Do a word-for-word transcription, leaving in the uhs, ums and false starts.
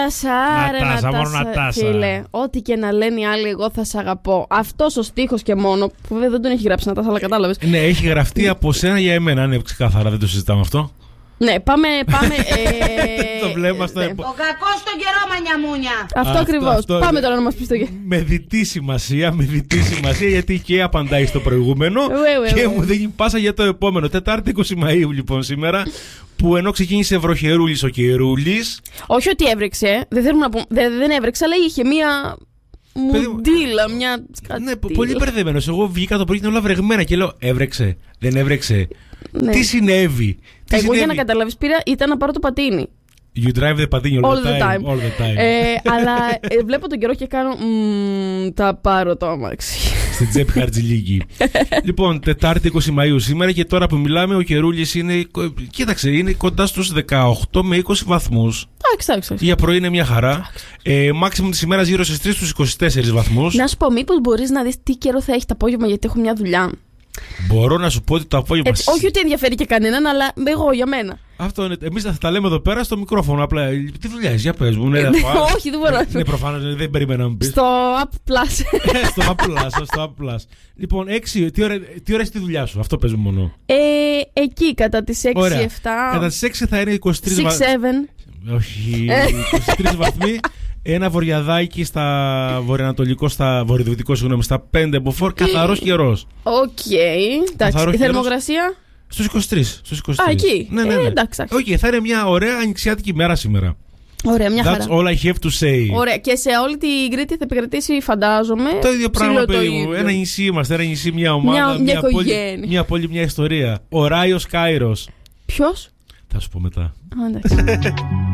Νατάσα, μόνο Νατάσα. Φίλε, ό,τι και να λένε οι άλλοι, εγώ θα σ' αγαπώ. Αυτός ο στίχος και μόνο, που βέβαια δεν τον έχει γράψει Νατάσα, αλλά κατάλαβες. Ναι, έχει γραφτεί από σένα για εμένα, είναι ξεκάθαρα, δεν το συζητάμε αυτό. Ναι, πάμε. πάμε ε, το βλέμμα στο ναι. επό... Ο κακός στον καιρό, μανιαμούνια. Αυτό ακριβώς. Πάμε τώρα να μας πεις το γε. Με διτή σημασία, με διτή σημασία, γιατί και απαντάει στο προηγούμενο Ουε, και ουε. μου δίνει πάσα για το επόμενο. Τετάρτη είκοσι Μαΐου λοιπόν σήμερα, που ενώ ξεκίνησε βροχερούλης ο καιρούλης. Όχι ότι έβρεξε, δεν θέλουμε να πούμε. Δεν, δεν έβρεξε, αλλά είχε μία. Μουντίλα, μια σκατήλα. Ναι, πολύ μπερδεμένος. Εγώ βγήκα το πρωί και είναι όλα βρεγμένα και λέω έβρεξε, δεν έβρεξε. Ναι. Τι συνέβη. Τι Εγώ συνέβη? για να καταλάβεις πήρα ήταν να πάρω το πατίνι. You drive the πατίνι all, all the time. time. All the time. Ε, αλλά ε, βλέπω τον καιρό και κάνω μ, θα πάρω το αμάξι. Στην τσέπη χαρτζηλίκη. Λοιπόν, Τετάρτη είκοσι Μαΐου σήμερα και τώρα που μιλάμε ο καιρούλης είναι, κοίταξε, είναι κοντά στους δεκαοκτώ με είκοσι βαθμούς. Εντάξει, εντάξει. Για πρωί είναι μια χαρά. Ε, Maximum της ημέρας γύρω στις τρεις στους είκοσι τέσσερις βαθμούς. Να σου πω, μήπως μπορείς να δεις τι καιρό θα έχει το απόγευμα, γιατί έχω μια δουλειά. Μπορώ να σου πω ότι το απόγευμα. Έτσι, όχι ότι ενδιαφέρει και κανέναν, αλλά εγώ για μένα. Αυτό είναι. Εμείς θα τα λέμε εδώ πέρα στο μικρόφωνο. Απλά. Τι δουλειά έχεις, για πες μου. Ναι, όχι, δεν μπορώ. Ναι, προφανώς δεν περίμενα να μου πεις. Στο App Plus. στο App Plus, στο App Plus. Λοιπόν, έξι, τι ώρα, τι ώρα είναι στη δουλειά σου, αυτό πες μου μόνο. Ε, εκεί, κατά τις έξι εφτά. Κατά τις έξι θα είναι είκοσι τρεις βαθμοί. Όχι, είκοσι τρεις βαθμοί. Ένα βοριαδάκι στα βορειοανατολικό, στα βορειοδυτικό, συγγνώμη, στα πέντε μποφόρ, καθαρός καιρός. Οκ. Εντάξει, η θερμοκρασία. Στους είκοσι τρεις. Στους είκοσι τρεις. Α, εκεί. Ναι, ναι, ναι. Ε, εντάξει. Οκ, okay, θα είναι μια ωραία ανοιξιάτικη μέρα σήμερα. Ωραία, μια χαρά. That's all I have to say. Ωραία, και σε όλη την Κρήτη θα επικρατήσει, φαντάζομαι. Το ίδιο πράγμα, παιδί μου. Ένα νησί είμαστε, ένα νησί, μια ομάδα, μια, μια, μια πόλη, μια πόλη, μια ιστορία. Ο Ράιος Κάιρος. Ποιος? Θα σου πω μετά. Α, εντάξει.